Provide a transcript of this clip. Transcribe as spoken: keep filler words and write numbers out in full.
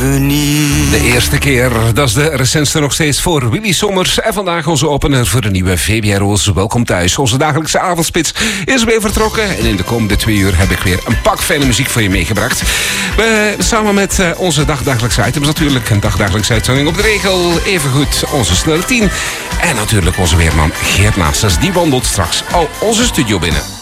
venir. De eerste keer, dat is de recentste nog steeds voor Willy Sommers. En vandaag onze opener voor de nieuwe V B R O's. Welkom thuis. Onze dagelijkse avondspits is weer vertrokken. En in de komende twee uur heb ik weer een pak fijne muziek voor je meegebracht. We, samen met uh, onze dagdagelijkse items natuurlijk. Een dagdagelijkse uitzending op de regel. Evengoed onze snelle tien. En natuurlijk onze weerman Geert Naasters. Die wandelt straks al onze studio binnen.